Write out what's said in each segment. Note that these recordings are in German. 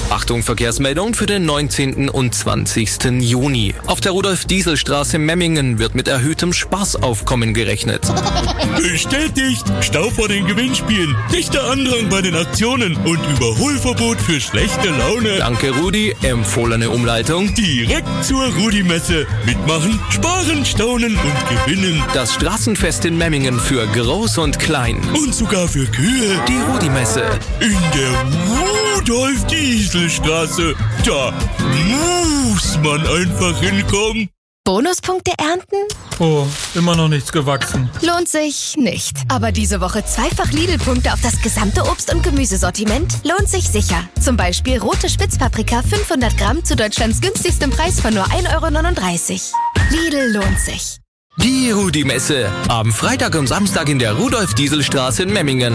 Achtung, Verkehrsmeldung für den 19. und 20. Juni. Auf der Rudolf-Diesel-Straße Memmingen wird mit erhöhtem Spaßaufkommen gerechnet. Bestätigt! Stau vor den Gewinnspielen, dichter Andrang bei den Aktionen und Überholverbot für schlechte Laune. Danke, Rudi. Empfohlene Umleitung. Direkt zur Rudi-Messe. Mitmachen, sparen, staunen und gewinnen. Das Straßenfest in Memmingen für Groß und Klein. Und sogar für Kühe. Die Rudi-Messe. In der Rudolf-Diesel-Straße. Da muss man einfach hinkommen. Bonuspunkte ernten? Oh, immer noch nichts gewachsen. Lohnt sich nicht. Aber diese Woche zweifach Lidl-Punkte auf das gesamte Obst- und Gemüsesortiment lohnt sich sicher. Zum Beispiel rote Spitzpaprika 500 Gramm zu Deutschlands günstigstem Preis von nur 1,39 €. Lidl lohnt sich. Die Rudi-Messe. Am Freitag und Samstag in der Rudolf-Diesel-Straße in Memmingen.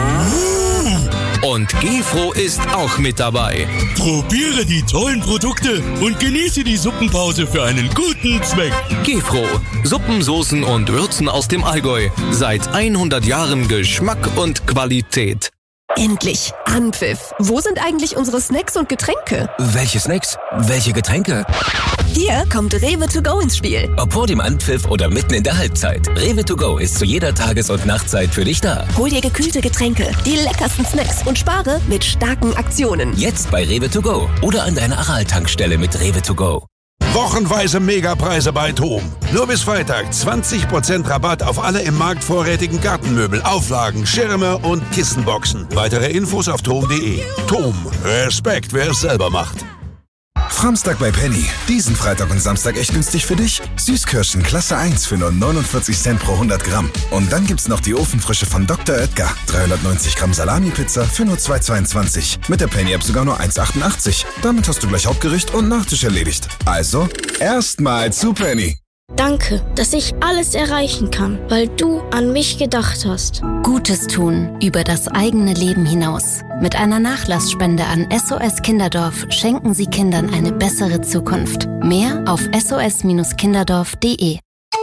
Und Gefro ist auch mit dabei. Probiere die tollen Produkte und genieße die Suppenpause für einen guten Zweck. Gefro. Suppen, Soßen und Würzen aus dem Allgäu. Seit 100 Jahren Geschmack und Qualität. Endlich Anpfiff. Wo sind eigentlich unsere Snacks und Getränke? Welche Snacks? Welche Getränke? Hier kommt Rewe to go ins Spiel. Ob vor dem Anpfiff oder mitten in der Halbzeit. Rewe to go ist zu jeder Tages- und Nachtzeit für dich da. Hol dir gekühlte Getränke, die leckersten Snacks und spare mit starken Aktionen. Jetzt bei Rewe to go oder an deiner Aral-Tankstelle mit Rewe to go. Wochenweise Megapreise bei TOM. Nur bis Freitag 20% Rabatt auf alle im Markt vorrätigen Gartenmöbel, Auflagen, Schirme und Kissenboxen. Weitere Infos auf tom.de. TOM. Respekt, wer es selber macht. Framstag bei Penny. Diesen Freitag und Samstag echt günstig für dich. Süßkirschen Klasse 1 für nur 49 Cent pro 100 Gramm. Und dann gibt's noch die Ofenfrische von Dr. Oetker. 390 Gramm Salami-Pizza für nur 2,22. Mit der Penny-App sogar nur 1,88. Damit hast du gleich Hauptgericht und Nachtisch erledigt. Also, erstmal zu Penny. Danke, dass ich alles erreichen kann, weil du an mich gedacht hast. Gutes tun über das eigene Leben hinaus. Mit einer Nachlassspende an SOS Kinderdorf schenken Sie Kindern eine bessere Zukunft. Mehr auf sos-kinderdorf.de.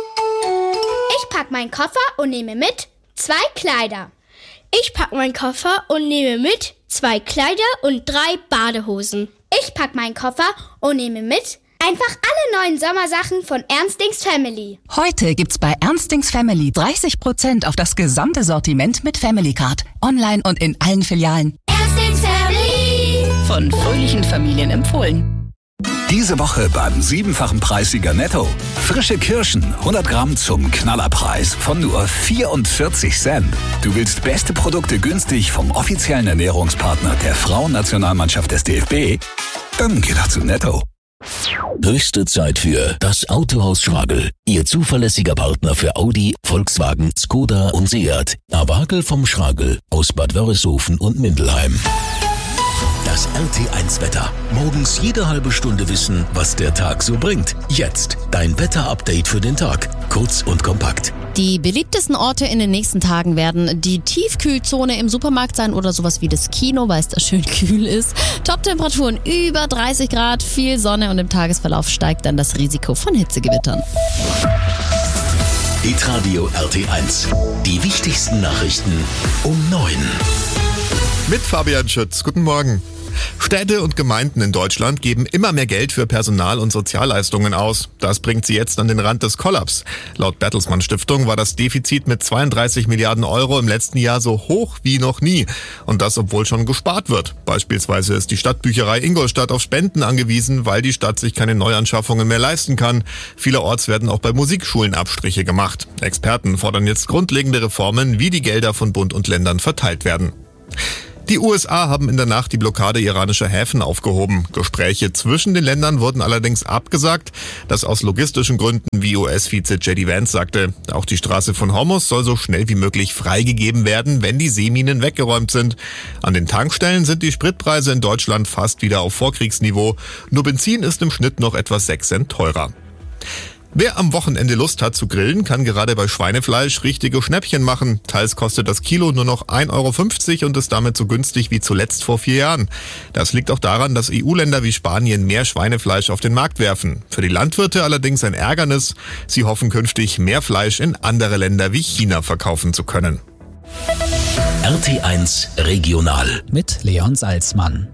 Ich pack meinen Koffer und nehme mit 2 Kleider. Ich pack meinen Koffer und nehme mit 2 Kleider und 3 Badehosen. Ich pack meinen Koffer und nehme mit einfach alle neuen Sommersachen von Ernstings Family. Heute gibt's bei Ernstings Family 30% auf das gesamte Sortiment mit Family Card. Online und in allen Filialen. Ernstings Family. Von fröhlichen Familien empfohlen. Diese Woche beim 7-fachen Preissieger Netto. Frische Kirschen, 100 Gramm zum Knallerpreis von nur 44 Cent. Du willst beste Produkte günstig vom offiziellen Ernährungspartner der Frauennationalmannschaft des DFB? Dann geh doch zu Netto. Höchste Zeit für das Autohaus Schragel. Ihr zuverlässiger Partner für Audi, Volkswagen, Skoda und Seat. Awagel vom Schragel aus Bad Wörishofen und Mindelheim. Das RT1-Wetter. Morgens jede halbe Stunde wissen, was der Tag so bringt. Jetzt dein Wetter-Update für den Tag. Kurz und kompakt. Die beliebtesten Orte in den nächsten Tagen werden die Tiefkühlzone im Supermarkt sein oder sowas wie das Kino, weil es da schön kühl ist. Top-Temperaturen über 30 Grad, viel Sonne und im Tagesverlauf steigt dann das Risiko von Hitzegewittern. Hitradio RT1. Die wichtigsten Nachrichten um 9. Mit Fabian Schütz. Guten Morgen. Städte und Gemeinden in Deutschland geben immer mehr Geld für Personal- und Sozialleistungen aus. Das bringt sie jetzt an den Rand des Kollaps. Laut Bertelsmann Stiftung war das Defizit mit 32 Milliarden Euro im letzten Jahr so hoch wie noch nie. Und das, obwohl schon gespart wird. Beispielsweise ist die Stadtbücherei Ingolstadt auf Spenden angewiesen, weil die Stadt sich keine Neuanschaffungen mehr leisten kann. Vielerorts werden auch bei Musikschulen Abstriche gemacht. Experten fordern jetzt grundlegende Reformen, wie die Gelder von Bund und Ländern verteilt werden. Die USA haben in der Nacht die Blockade iranischer Häfen aufgehoben. Gespräche zwischen den Ländern wurden allerdings abgesagt. Das aus logistischen Gründen, wie US-Vize J.D. Vance sagte. Auch die Straße von Hormuz soll so schnell wie möglich freigegeben werden, wenn die Seeminen weggeräumt sind. An den Tankstellen sind die Spritpreise in Deutschland fast wieder auf Vorkriegsniveau. Nur Benzin ist im Schnitt noch etwa 6 Cent teurer. Wer am Wochenende Lust hat zu grillen, kann gerade bei Schweinefleisch richtige Schnäppchen machen. Teils kostet das Kilo nur noch 1,50 € und ist damit so günstig wie zuletzt vor 4 Jahren. Das liegt auch daran, dass EU-Länder wie Spanien mehr Schweinefleisch auf den Markt werfen. Für die Landwirte allerdings ein Ärgernis. Sie hoffen künftig, mehr Fleisch in andere Länder wie China verkaufen zu können. RT1 Regional. Mit Leon Salzmann.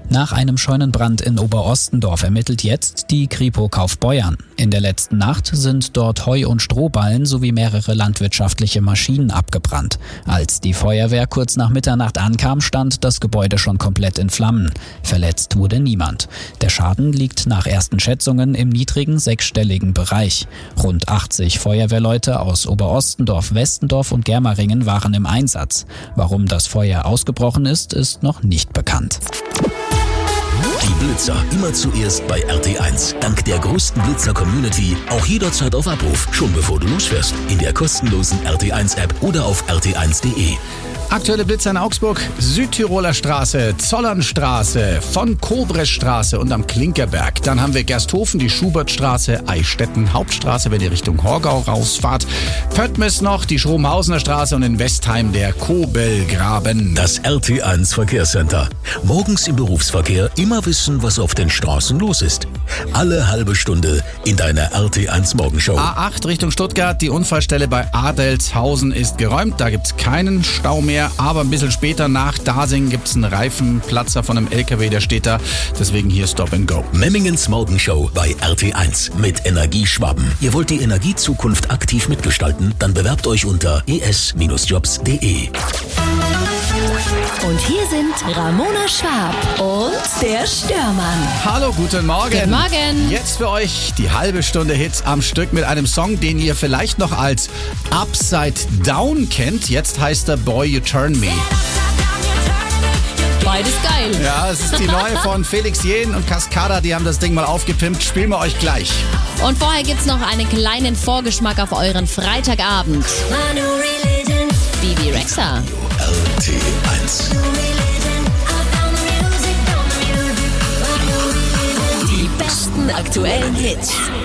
Nach einem Scheunenbrand in Oberostendorf ermittelt jetzt die Kripo Kaufbeuern. In der letzten Nacht sind dort Heu- und Strohballen sowie mehrere landwirtschaftliche Maschinen abgebrannt. Als die Feuerwehr kurz nach Mitternacht ankam, stand das Gebäude schon komplett in Flammen. Verletzt wurde niemand. Der Schaden liegt nach ersten Schätzungen im niedrigen sechsstelligen Bereich. Rund 80 Feuerwehrleute aus Oberostendorf, Westendorf und Germeringen waren im Einsatz. Warum das Feuer ausgebrochen ist, ist noch nicht bekannt. Die Blitzer immer zuerst bei RT1. Dank der größten Blitzer-Community auch jederzeit auf Abruf, schon bevor du losfährst. In der kostenlosen RT1-App oder auf rt1.de. Aktuelle Blitzer in Augsburg, Südtiroler Straße, Zollernstraße, von Kobresstraße und am Klinkerberg. Dann haben wir Gersthofen, die Schubertstraße, Eichstätten, Hauptstraße, wenn ihr Richtung Horgau rausfahrt. Pöttmes noch, die Schromhausener Straße und in Westheim der Kobelgraben. Das RT1 Verkehrscenter. Morgens im Berufsverkehr immer wissen, was auf den Straßen los ist. Alle halbe Stunde in deiner RT1 Morgenshow. A8 Richtung Stuttgart, die Unfallstelle bei Adelshausen ist geräumt. Da gibt's keinen Stau mehr. Aber ein bisschen später nach Dasing gibt es einen Reifenplatzer von einem LKW, der steht da. Deswegen hier Stop and Go. Memmingens Morgenshow bei RT1 mit Energieschwaben. Ihr wollt die Energiezukunft aktiv mitgestalten? Dann bewerbt euch unter es-jobs.de. Und hier sind Ramona Schwab und der Störmann. Hallo, guten Morgen. Guten Morgen. Jetzt für euch die halbe Stunde Hits am Stück mit einem Song, den ihr vielleicht noch als Upside Down kennt. Jetzt heißt er Boy You Turn Me. Beides geil. Ja, es ist die neue von Felix Jähn und Cascada. Die haben das Ding mal aufgepimpt. Spielen wir euch gleich. Und vorher gibt's noch einen kleinen Vorgeschmack auf euren Freitagabend. Bibi Rexha. RT1. Die besten aktuellen Hits.